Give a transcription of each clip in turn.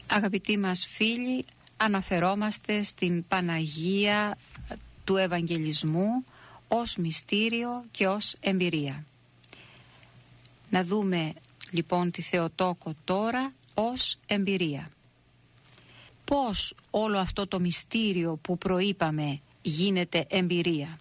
Αγαπητοί μας φίλοι, αναφερόμαστε στην Παναγία του Ευαγγελισμού ως μυστήριο και ως εμπειρία. Να δούμε λοιπόν τη Θεοτόκο τώρα ως εμπειρία. Πώς όλο αυτό το μυστήριο που προείπαμε γίνεται εμπειρία?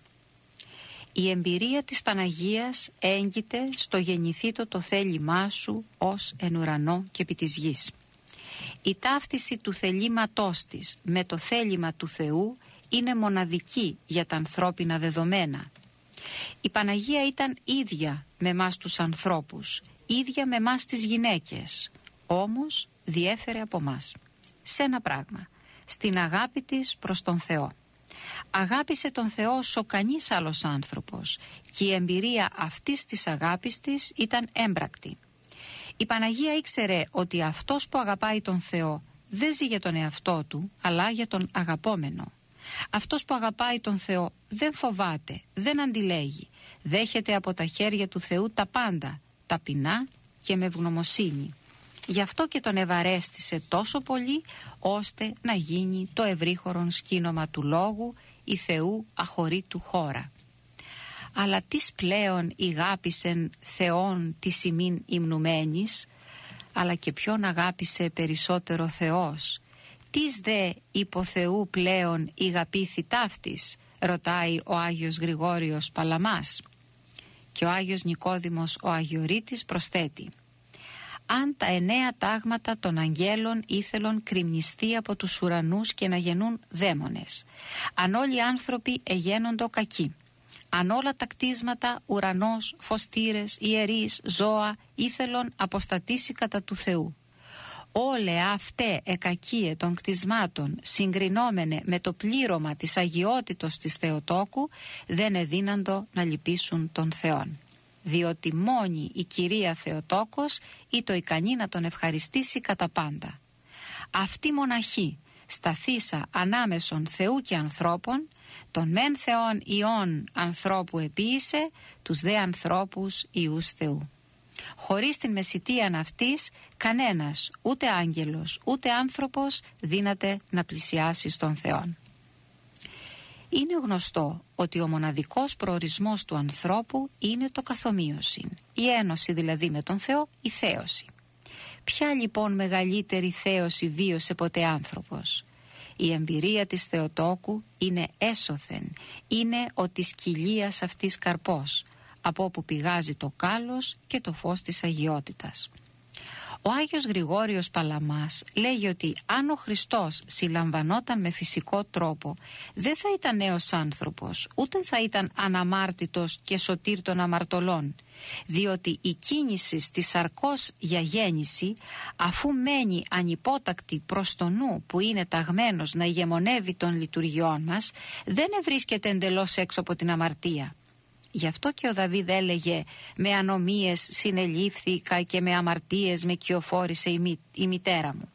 Η εμπειρία της Παναγίας έγκυται στο γεννηθήτο το θέλημά σου ως εν ουρανό και επί της γης. Η ταύτιση του θελήματός της με το θέλημα του Θεού είναι μοναδική για τα ανθρώπινα δεδομένα. Η Παναγία ήταν ίδια με μας τους ανθρώπους, ίδια με μας τις γυναίκες, όμως διέφερε από μας σε ένα πράγμα, στην αγάπη της προς τον Θεό. Αγάπησε τον Θεό όσο κανείς άλλος άνθρωπος και η εμπειρία αυτής της αγάπης της ήταν έμπρακτη. Η Παναγία ήξερε ότι αυτός που αγαπάει τον Θεό δεν ζει για τον εαυτό του, αλλά για τον αγαπόμενο. Αυτός που αγαπάει τον Θεό δεν φοβάται, δεν αντιλέγει, δέχεται από τα χέρια του Θεού τα πάντα, ταπεινά και με ευγνωμοσύνη. Γι' αυτό και τον ευαρέστησε τόσο πολύ, ώστε να γίνει το ευρύχωρον σκήνομα του λόγου, η Θεού αχωρήτου χώρα. Αλλά τις πλέον ηγάπησεν Θεόν της ημίν υμνουμένης, αλλά και ποιον αγάπησε περισσότερο Θεός? Τις δε υπό Θεού πλέον ηγαπήθη ταύτης, ρωτάει ο Άγιος Γρηγόριος Παλαμάς. Και ο Άγιος Νικόδημος ο Αγιορείτης προσθέτει: αν τα 9 τάγματα των αγγέλων ήθελον κρυμνιστεί από τους ουρανούς και να γεννούν δαίμονες, αν όλοι οι άνθρωποι εγένοντο κακοί, αν όλα τα κτίσματα, ουρανός, φωστήρες, ιερείς, ζώα ήθελον αποστατήσει κατά του Θεού, όλε αυτέ εκακίε των κτισμάτων συγκρινόμενε με το πλήρωμα της αγιότητος της Θεοτόκου δεν εδύναντο να λυπήσουν τον Θεόν, διότι μόνη η Κυρία Θεοτόκος ή το ικανή να τον ευχαριστήσει κατά πάντα. Αυτή μοναχή σταθήσα ανάμεσον Θεού και ανθρώπων, τον μεν Θεόν Υιόν ανθρώπου επίησε, τους δε ανθρώπους Υιούς Θεού. Χωρίς την μεσητείαν αυτής, κανένας, ούτε άγγελος, ούτε άνθρωπος δύναται να πλησιάσει στον Θεόν. Είναι γνωστό ότι ο μοναδικός προορισμός του ανθρώπου είναι το καθομοίωσιν, η ένωση δηλαδή με τον Θεό, η θέωση. Ποια λοιπόν μεγαλύτερη θέωση βίωσε ποτέ άνθρωπος? Η εμπειρία της Θεοτόκου είναι έσωθεν, είναι ο της κοιλίας αυτής καρπός, από όπου πηγάζει το κάλος και το φως της αγιότητας. Ο Άγιος Γρηγόριος Παλαμάς λέγει ότι αν ο Χριστός συλλαμβανόταν με φυσικό τρόπο, δεν θα ήταν νέος άνθρωπος, ούτε θα ήταν αναμάρτητος και σωτήρ των αμαρτωλών, διότι η κίνηση της σαρκός για γέννηση, αφού μένει ανυπότακτη προς το νου που είναι ταγμένος να ηγεμονεύει των λειτουργιών μας, δεν ευρίσκεται εντελώς έξω από την αμαρτία. Γι' αυτό και ο Δαβίδ έλεγε «Με ανομίες συνελήφθηκα και με αμαρτίες με κυοφόρησε η μητέρα μου».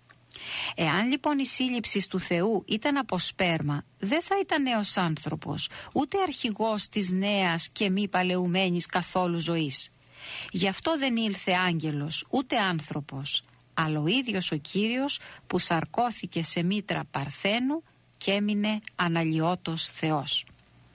Εάν λοιπόν η σύλληψη του Θεού ήταν από σπέρμα, δεν θα ήταν νέος άνθρωπος, ούτε αρχηγός της νέας και μη παλαιουμένης καθόλου ζωής. Γι' αυτό δεν ήλθε άγγελος, ούτε άνθρωπος, αλλά ο ίδιος ο Κύριος που σαρκώθηκε σε μήτρα παρθένου και έμεινε αναλυότος Θεός.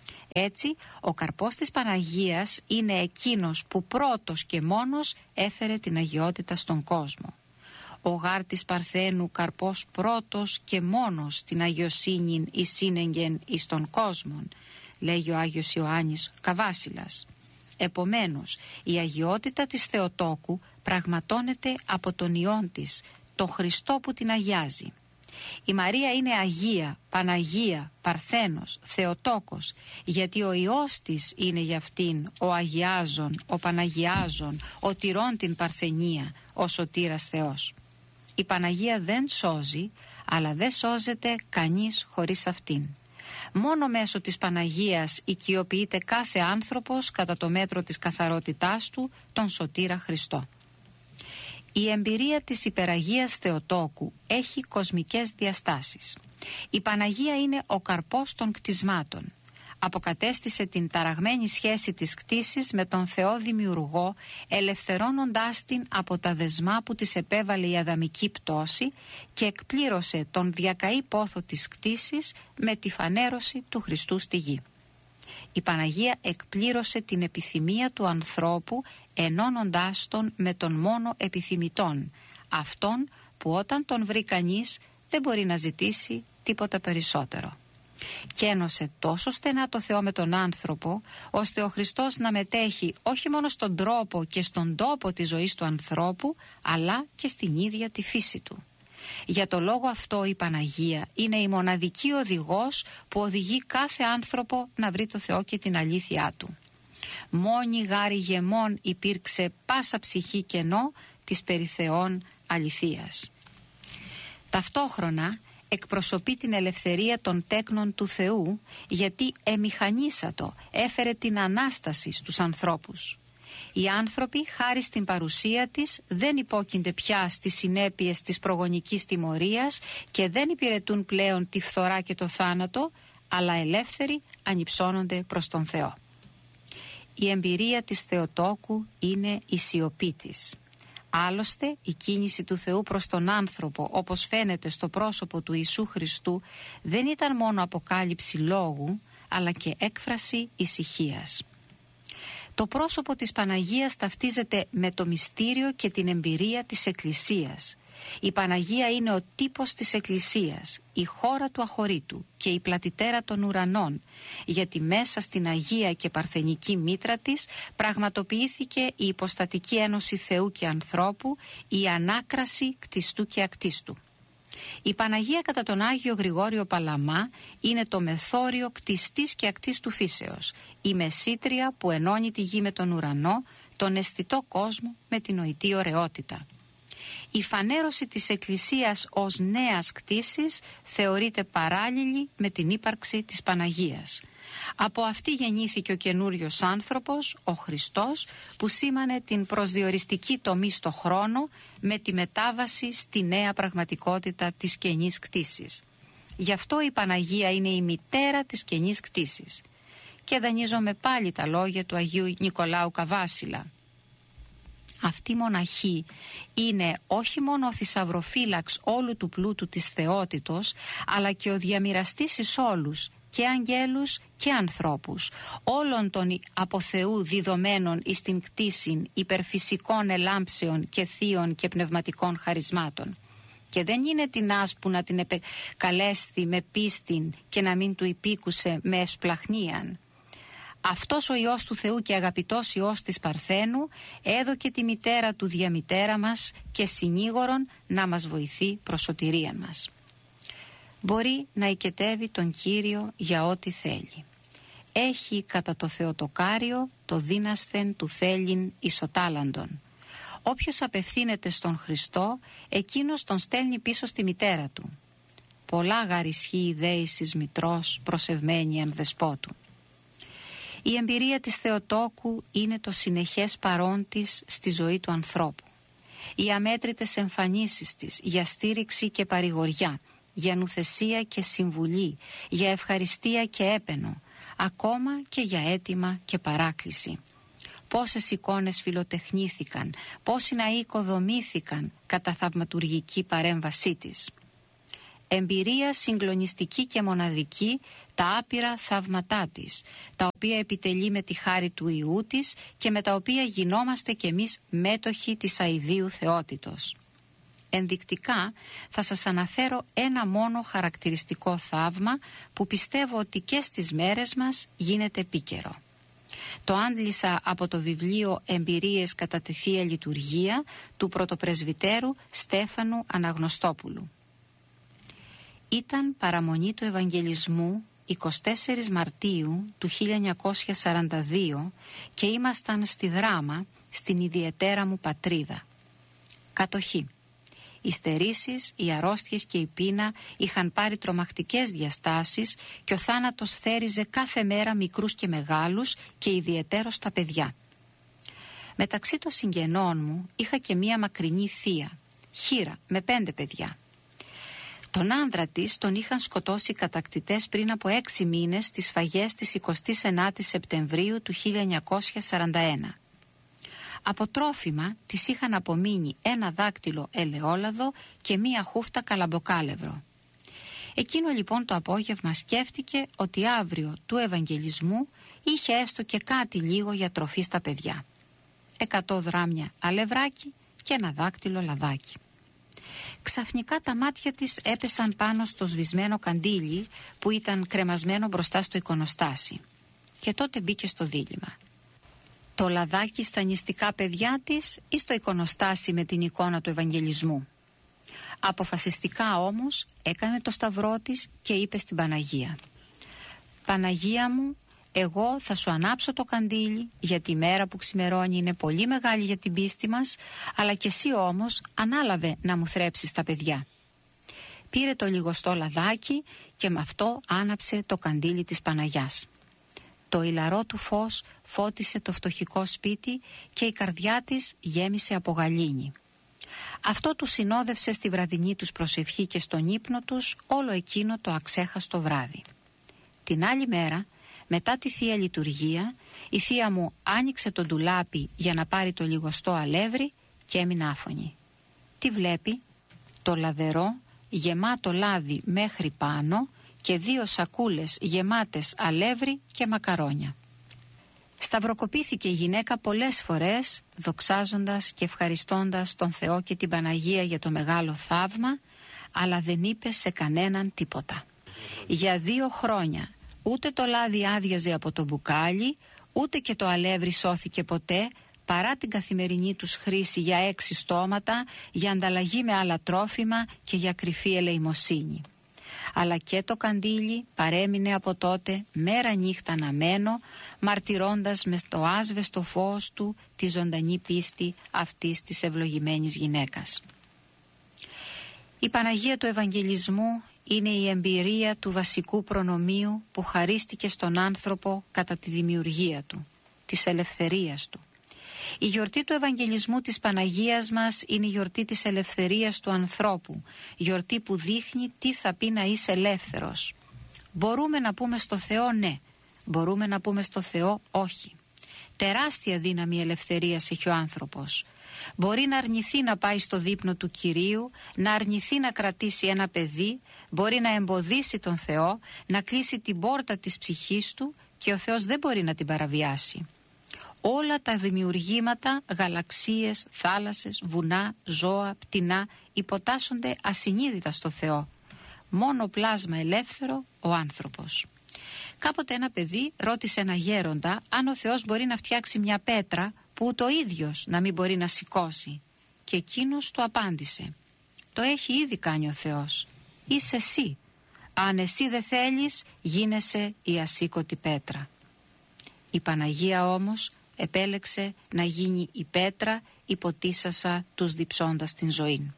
Έτσι, ο καρπός της Παναγίας είναι εκείνος που πρώτος και μόνος έφερε την αγιότητα στον κόσμο. Ο γάρ της Παρθένου καρπός πρώτος και μόνος την αγιοσύνην εισήνεγγεν εις τον κόσμον, λέγει ο Άγιος Ιωάννης Καβάσιλας. Επομένως, η αγιότητα της Θεοτόκου πραγματώνεται από τον Υιόν της, τον Χριστό που την αγιάζει. Η Μαρία είναι Αγία, Παναγία, Παρθένος, Θεοτόκος, γιατί ο Υιός της είναι για αυτήν ο Αγιάζων, ο Παναγιάζων, ο τηρών την Παρθενία, ο Σωτήρας Θεός. Η Παναγία δεν σώζει, αλλά δεν σώζεται κανείς χωρίς αυτήν. Μόνο μέσω της Παναγίας οικειοποιείται κάθε άνθρωπος κατά το μέτρο της καθαρότητάς του τον Σωτήρα Χριστό. Η εμπειρία της υπεραγίας Θεοτόκου έχει κοσμικές διαστάσεις. Η Παναγία είναι ο καρπός των κτισμάτων. αποκατέστησε την ταραγμένη σχέση της κτήσης με τον Θεό Δημιουργό, ελευθερώνοντάς την από τα δεσμά που της επέβαλε η αδαμική πτώση και εκπλήρωσε τον διακαή πόθο της κτήσης με τη φανέρωση του Χριστού στη γη. Η Παναγία εκπλήρωσε την επιθυμία του ανθρώπου, ενώνοντάς τον με τον μόνο επιθυμητόν, αυτόν που όταν τον βρει κανείς δεν μπορεί να ζητήσει τίποτα περισσότερο. Και ένωσε τόσο στενά το Θεό με τον άνθρωπο, ώστε ο Χριστός να μετέχει όχι μόνο στον τρόπο και στον τόπο της ζωής του ανθρώπου, αλλά και στην ίδια τη φύση του. Για το λόγο αυτό η Παναγία είναι η μοναδική οδηγός που οδηγεί κάθε άνθρωπο να βρει το Θεό και την αλήθειά του. Μόνη γάρη γεμών υπήρξε πάσα ψυχή κενό της περί Θεόν αληθείας. Ταυτόχρονα εκπροσωπεί την ελευθερία των τέκνων του Θεού, γιατί εμηχανίσατο έφερε την Ανάσταση στους ανθρώπους. Οι άνθρωποι, χάρη στην παρουσία της, δεν υπόκεινται πια στις συνέπειες της προγονικής τιμωρίας και δεν υπηρετούν πλέον τη φθορά και το θάνατο, αλλά ελεύθεροι ανυψώνονται προς τον Θεό. Η εμπειρία της Θεοτόκου είναι η σιωπή της. Άλλωστε, η κίνηση του Θεού προς τον άνθρωπο, όπως φαίνεται στο πρόσωπο του Ιησού Χριστού, δεν ήταν μόνο αποκάλυψη λόγου, αλλά και έκφραση ησυχίας. Το πρόσωπο της Παναγίας ταυτίζεται με το μυστήριο και την εμπειρία της Εκκλησίας. Η Παναγία είναι ο τύπος της Εκκλησίας, η χώρα του αχωρήτου και η πλατητέρα των ουρανών, γιατί μέσα στην Αγία και Παρθενική μήτρα της πραγματοποιήθηκε η υποστατική ένωση Θεού και ανθρώπου, η ανάκραση κτιστού και ακτίστου. Η Παναγία κατά τον Άγιο Γρηγόριο Παλαμά είναι το μεθόριο κτιστής και ακτίστου φύσεως, η μεσήτρια που ενώνει τη γη με τον ουρανό, τον αισθητό κόσμο με την νοητή ωραιότητα. Η φανέρωση της Εκκλησίας ως νέας κτήσης θεωρείται παράλληλη με την ύπαρξη της Παναγίας. Από αυτή γεννήθηκε ο καινούριος άνθρωπος, ο Χριστός, που σήμανε την προσδιοριστική τομή στο χρόνο με τη μετάβαση στη νέα πραγματικότητα της καινής κτήσης. Γι' αυτό η Παναγία είναι η μητέρα της καινής κτήσης. Και δανείζομαι πάλι τα λόγια του Αγίου Νικολάου Καβάσιλα. Αυτή η μοναχή είναι όχι μόνο ο θησαυροφύλαξ όλου του πλούτου της θεότητος, αλλά και ο διαμοιραστής εις όλους, και αγγέλους και ανθρώπους, όλων των από Θεού διδομένων εις την κτήσιν υπερφυσικών ελάμψεων και θείων και πνευματικών χαρισμάτων. Και δεν είναι την άσπου να την επεκαλέστη με πίστην και να μην του υπήκουσε με ευσπλαχνίαν. Αυτός ο Υιός του Θεού και αγαπητός Υιός της Παρθένου έδωκε τη μητέρα του διαμητέρα μας και συνήγορον να μας βοηθεί προς σωτηρίαν μας. Μπορεί να οικετεύει τον Κύριο για ό,τι θέλει. Έχει κατά το Θεοτοκάριο το δύνασθεν του θέλειν ισοτάλαντον. Όποιος απευθύνεται στον Χριστό, εκείνος τον στέλνει πίσω στη μητέρα του. Πολλά γαρισχεί η δέησης μητρός προσευμένη αν δεσπότου. Η εμπειρία της Θεοτόκου είναι το συνεχές παρόν της στη ζωή του ανθρώπου. Οι αμέτρητες εμφανίσεις της για στήριξη και παρηγοριά, για νουθεσία και συμβουλή, για ευχαριστία και έπαινο, ακόμα και για αίτημα και παράκληση. Πόσες εικόνες φιλοτεχνήθηκαν, πόσοι ναοί οικοδομήθηκαν κατά θαυματουργική παρέμβασή της. Εμπειρία συγκλονιστική και μοναδική τα άπειρα θαύματά της, τα οποία επιτελεί με τη χάρη του Υιού της και με τα οποία γινόμαστε κι εμείς μέτοχοι της αηδίου θεότητος. Ενδεικτικά θα σας αναφέρω ένα μόνο χαρακτηριστικό θαύμα που πιστεύω ότι και στις μέρες μας γίνεται επίκαιρο. Το άντλησα από το βιβλίο «Εμπειρίες κατά τη Θεία Λειτουργία» του πρωτοπρεσβυτέρου Στέφανου Αναγνωστόπουλου. Ήταν παραμονή του Ευαγγελισμού 24 Μαρτίου του 1942 και ήμασταν στη Δράμα, στην ιδιαιτέρα μου πατρίδα. Κατοχή. Οι στερήσεις, οι αρρώστιες και η πείνα είχαν πάρει τρομακτικές διαστάσεις και ο θάνατος θέριζε κάθε μέρα μικρούς και μεγάλους και ιδιαιτέρως τα παιδιά. Μεταξύ των συγγενών μου είχα και μία μακρινή θεία, Χήρα, με 5 παιδιά. Τον άνδρα της τον είχαν σκοτώσει κατακτητές πριν από 6 μήνες στις σφαγές της 29ης Σεπτεμβρίου του 1941. Από τρόφιμα της είχαν απομείνει ένα δάκτυλο ελαιόλαδο και μία χούφτα καλαμποκάλευρο. Εκείνο λοιπόν το απόγευμα σκέφτηκε ότι αύριο του Ευαγγελισμού είχε έστω και κάτι λίγο για τροφή στα παιδιά. 100 δράμια αλευράκι και ένα δάκτυλο λαδάκι. Ξαφνικά τα μάτια της έπεσαν πάνω στο σβησμένο καντήλι που ήταν κρεμασμένο μπροστά στο εικονοστάσι. Και τότε μπήκε στο δίλημμα. Το λαδάκι στα νηστικά παιδιά της ή στο εικονοστάσι με την εικόνα του Ευαγγελισμού. Αποφασιστικά όμως έκανε το σταυρό της και είπε στην Παναγία: «Παναγία μου, εγώ θα σου ανάψω το καντήλι, γιατί η μέρα που ξημερώνει είναι πολύ μεγάλη για την πίστη μας, αλλά και εσύ όμως ανάλαβε να μου θρέψεις τα παιδιά». Πήρε το λιγοστό λαδάκι και με αυτό άναψε το καντήλι της Παναγιάς. Το ηλαρό του φως φώτισε το φτωχικό σπίτι και η καρδιά της γέμισε από γαλήνη. Αυτό τους συνόδευσε στη βραδινή τους προσευχή και στον ύπνο τους όλο εκείνο το αξέχαστο βράδυ. Την άλλη μέρα, μετά τη Θεία Λειτουργία, η θεία μου άνοιξε το ντουλάπι για να πάρει το λιγοστό αλεύρι και έμεινε άφωνη. Τι βλέπει? Το λαδερό γεμάτο λάδι μέχρι πάνω και 2 σακούλες γεμάτες αλεύρι και μακαρόνια. Σταυροκοπήθηκε η γυναίκα πολλές φορές, δοξάζοντας και ευχαριστώντας τον Θεό και την Παναγία για το μεγάλο θαύμα, αλλά δεν είπε σε κανέναν τίποτα. Για 2 χρόνια ούτε το λάδι άδειαζε από το μπουκάλι, ούτε και το αλεύρι σώθηκε ποτέ, παρά την καθημερινή τους χρήση για 6 στόματα, για ανταλλαγή με άλλα τρόφιμα και για κρυφή ελεημοσύνη. Αλλά και το καντήλι παρέμεινε από τότε μέρα νύχτα αναμένο, μαρτυρώντας με το άσβεστο φως του τη ζωντανή πίστη αυτής της ευλογημένης γυναίκας. Η Παναγία του Ευαγγελισμού είναι η εμπειρία του βασικού προνομίου που χαρίστηκε στον άνθρωπο κατά τη δημιουργία του, της ελευθερίας του. Η γιορτή του Ευαγγελισμού της Παναγίας μας είναι η γιορτή της ελευθερίας του ανθρώπου, γιορτή που δείχνει τι θα πει να είσαι ελεύθερος. Μπορούμε να πούμε στο Θεό ναι, μπορούμε να πούμε στο Θεό όχι. Τεράστια δύναμη ελευθερίας έχει ο άνθρωπος. Μπορεί να αρνηθεί να πάει στο δείπνο του Κυρίου, να αρνηθεί να κρατήσει ένα παιδί, μπορεί να εμποδίσει τον Θεό, να κλείσει την πόρτα της ψυχής του και ο Θεός δεν μπορεί να την παραβιάσει. Όλα τα δημιουργήματα, γαλαξίες, θάλασσες, βουνά, ζώα, πτηνά υποτάσσονται ασυνείδητα στο Θεό. Μόνο πλάσμα ελεύθερο ο άνθρωπος. Κάποτε ένα παιδί ρώτησε ένα γέροντα αν ο Θεός μπορεί να φτιάξει μια πέτρα που ούτε ο ίδιος να μην μπορεί να σηκώσει. Και εκείνος του απάντησε: «Το έχει ήδη κάνει ο Θεός. Είσαι εσύ. Αν εσύ δεν θέλεις, γίνεσαι η ασήκωτη πέτρα». Η Παναγία όμως επέλεξε να γίνει η πέτρα υποτίσσασα τους διψώντας την ζωή.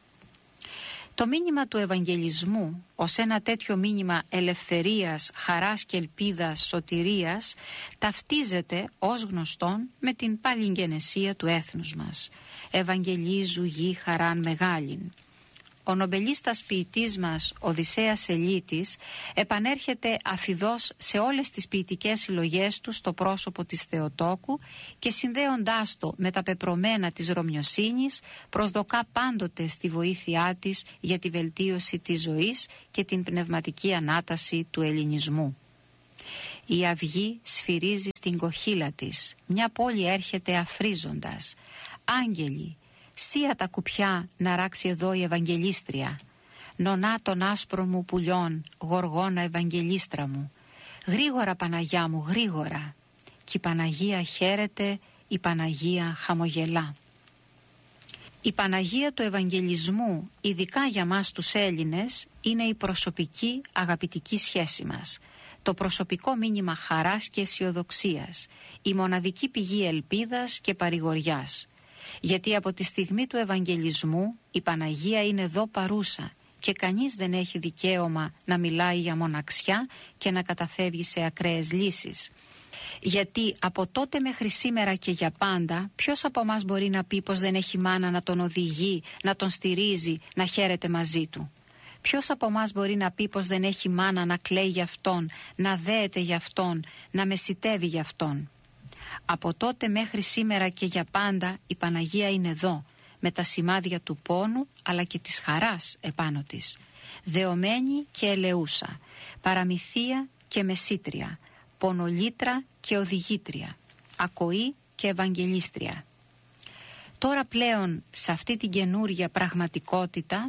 Το μήνυμα του Ευαγγελισμού ως ένα τέτοιο μήνυμα ελευθερίας, χαράς και ελπίδας, σωτηρίας ταυτίζεται ως γνωστόν με την παλιγγενεσία του έθνους μας. Ευαγγελίζου γη χαράν μεγάλην. Ο νομπελίστας ποιητής μας Οδυσσέας Ελίτης επανέρχεται αφιδώς σε όλες τις ποιητικές συλλογές του στο πρόσωπο της Θεοτόκου και συνδέοντάς το με τα πεπρωμένα της Ρωμιοσύνης προσδοκά πάντοτε στη βοήθειά της για τη βελτίωση της ζωής και την πνευματική ανάταση του ελληνισμού. Η αυγή σφυρίζει στην κοχύλα της, μια πόλη έρχεται αφρίζοντας. Άγγελοι, σία τα κουπιά να ράξει εδώ η Ευαγγελίστρια. Νονά των άσπρων μου πουλιών, γοργόνα Ευαγγελίστρα μου. Γρήγορα Παναγιά μου, γρήγορα. Κι η Παναγία χαίρεται, η Παναγία χαμογελά. Η Παναγία του Ευαγγελισμού, ειδικά για μας τους Έλληνες, είναι η προσωπική αγαπητική σχέση μας. Το προσωπικό μήνυμα χαράς και αισιοδοξίας, η μοναδική πηγή ελπίδας και παρηγοριάς. Γιατί από τη στιγμή του Ευαγγελισμού η Παναγία είναι εδώ παρούσα και κανείς δεν έχει δικαίωμα να μιλάει για μοναξιά και να καταφεύγει σε ακραίες λύσεις. Γιατί από τότε μέχρι σήμερα και για πάντα ποιος από μας μπορεί να πει πως δεν έχει μάνα να τον οδηγεί, να τον στηρίζει, να χαίρεται μαζί του. Ποιος από μας μπορεί να πει πως δεν έχει μάνα να κλαίει για αυτόν, να δέεται για αυτόν, να μεσιτεύει για αυτόν? Από τότε μέχρι σήμερα και για πάντα η Παναγία είναι εδώ, με τα σημάδια του πόνου αλλά και της χαράς επάνω της, δεωμένη και ελεούσα, παραμυθία και μεσήτρια, πονολήτρα και οδηγήτρια, ακοή και ευαγγελίστρια. Τώρα πλέον σε αυτή την καινούρια πραγματικότητα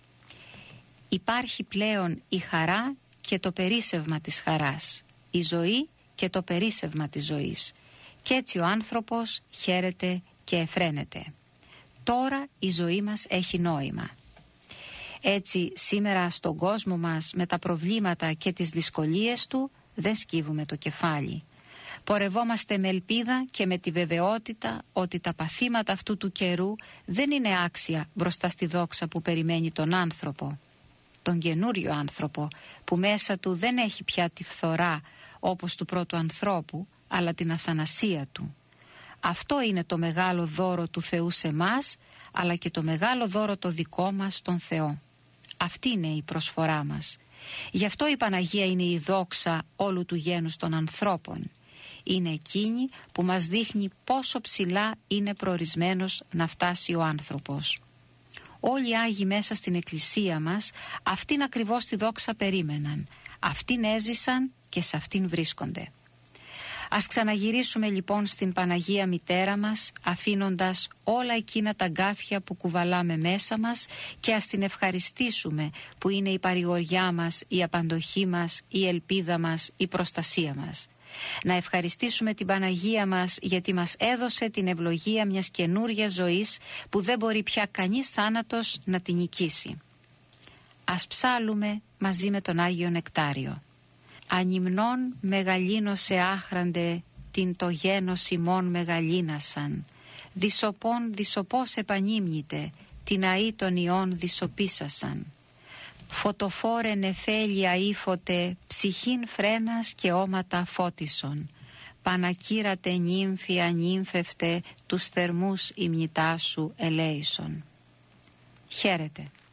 υπάρχει πλέον η χαρά και το περίσσευμα της χαράς, η ζωή και το περίσσευμα της ζωής, και έτσι ο άνθρωπος χαίρεται και εφραίνεται. Τώρα η ζωή μας έχει νόημα. Έτσι σήμερα στον κόσμο μας, με τα προβλήματα και τις δυσκολίες του, δεν σκύβουμε το κεφάλι. Πορευόμαστε με ελπίδα και με τη βεβαιότητα ότι τα παθήματα αυτού του καιρού δεν είναι άξια μπροστά στη δόξα που περιμένει τον άνθρωπο, τον καινούριο άνθρωπο, που μέσα του δεν έχει πια τη φθορά όπως του πρώτου ανθρώπου, αλλά την αθανασία του. Αυτό είναι το μεγάλο δώρο του Θεού σε μας, αλλά και το μεγάλο δώρο το δικό μας στον Θεό. Αυτή είναι η προσφορά μας. Γι' αυτό η Παναγία είναι η δόξα όλου του γένους των ανθρώπων. Είναι εκείνη που μας δείχνει πόσο ψηλά είναι προορισμένος να φτάσει ο άνθρωπος. Όλοι οι Άγιοι μέσα στην Εκκλησία μας αυτήν ακριβώς τη δόξα περίμεναν, αυτήν έζησαν και σε αυτήν βρίσκονται. Ας ξαναγυρίσουμε λοιπόν στην Παναγία Μητέρα μας, αφήνοντας όλα εκείνα τα γκάθια που κουβαλάμε μέσα μας, και ας την ευχαριστήσουμε που είναι η παρηγοριά μας, η απαντοχή μας, η ελπίδα μας, η προστασία μας. Να ευχαριστήσουμε την Παναγία μας γιατί μας έδωσε την ευλογία μιας καινούριας ζωής που δεν μπορεί πια κανείς θάνατος να την νικήσει. Ας ψάλουμε μαζί με τον Άγιο Νεκτάριο. Ανυμνών μεγαλύνωσε άχραντε, την το γένος ημών μεγαλύνασαν. Δισοπών δισοπός επανύμνητε, την αή των ιών δισοπίσασαν. Φωτοφόρε νεφέλια ύφωτε, ψυχήν φρένας και όματα φώτισον. Πανακύρατε νύμφη ανύμφευτε, τους θερμούς υμνητά σου ελέησον. Χαίρετε.